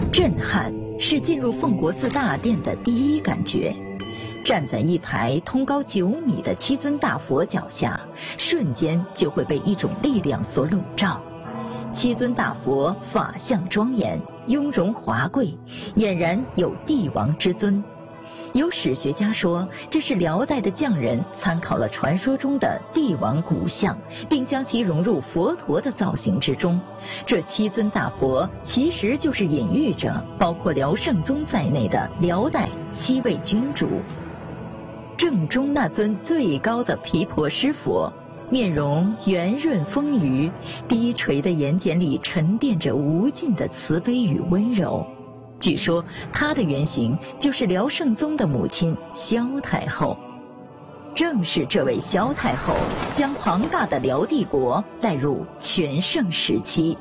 震撼是进入奉国寺大殿的第一感觉。站在一排通高9米的七尊大佛脚下，瞬间就会被一种力量所笼罩。七尊大佛法相庄严，雍容华贵，俨然有帝王之尊。有史学家说，这是辽代的匠人参考了传说中的帝王骨像，并将其融入佛陀的造型之中。这七尊大佛其实就是隐喻着包括辽圣宗在内的辽代7位君主。正中那尊最高的毗婆尸佛，面容圆润丰腴，低垂的眼睑里沉淀着无尽的慈悲与温柔。据说他的原型就是辽圣宗的母亲萧太后。正是这位萧太后将庞大的辽帝国带入全盛时期。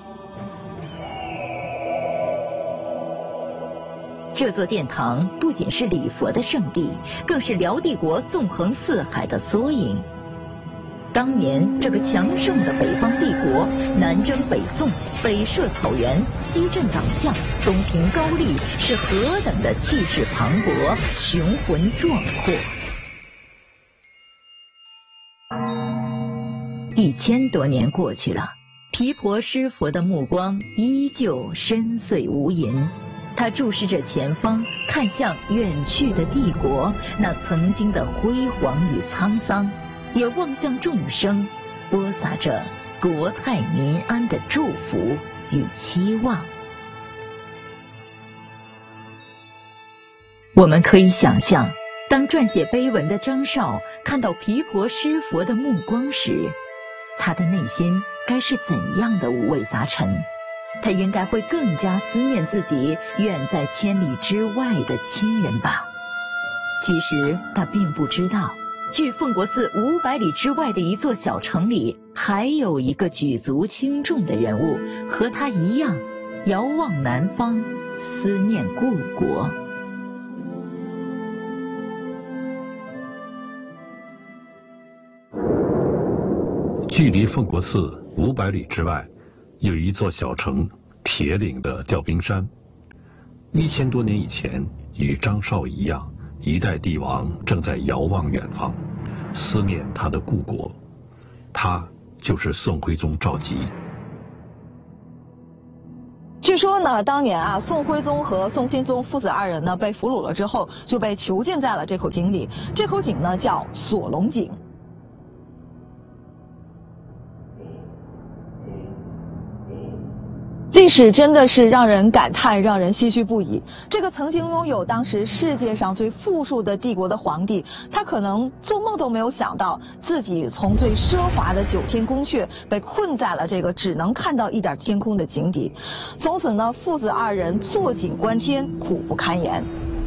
这座殿堂不仅是礼佛的圣地，更是辽帝国纵横四海的缩影。当年这个强盛的北方帝国，南征北宋，北涉草原，西镇党项，东平高丽，是何等的气势磅礴，雄浑壮阔。1000多年过去了，毗婆尸佛的目光依旧深邃无垠。他注视着前方，看向远去的帝国，那曾经的辉煌与沧桑，也望向众生，播撒着国泰民安的祝福与期望。我们可以想象，当撰写碑文的张绍看到毗婆尸佛的目光时，他的内心该是怎样的五味杂陈？他应该会更加思念自己远在千里之外的亲人吧。其实他并不知道，距奉国寺500里之外的一座小城里，还有一个举足轻重的人物，和他一样遥望南方，思念故国。 距离奉国寺500里之外，有一座小城铁岭的吊冰山。1000多年以前，与张绍一样，一代帝王正在遥望远方，思念他的故国。他就是宋徽宗赵佶。 据说呢，当年宋徽宗和宋钦宗父子2人呢被俘虏了之后，就被囚禁在了这口井里。这口井呢叫锁龙井。历史真的是让人感叹，让人唏嘘不已。这个曾经拥有当时世界上最富庶的帝国的皇帝，他可能做梦都没有想到，自己从最奢华的9天宫阙被困在了这个只能看到一点天空的井底。从此呢，父子2人坐井观天，苦不堪言。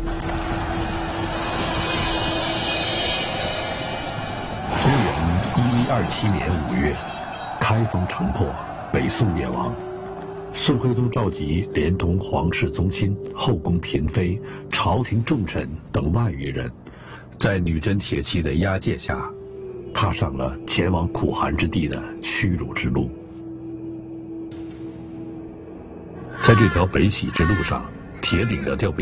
公元1127年5月，开封城破，北宋灭亡。宋徽宗赵佶连同皇室宗亲、后宫嫔妃、朝廷重臣等万余人，在女真铁骑的押解下，踏上了前往苦寒之地的屈辱之路。在这条北起之路上，铁岭的吊冰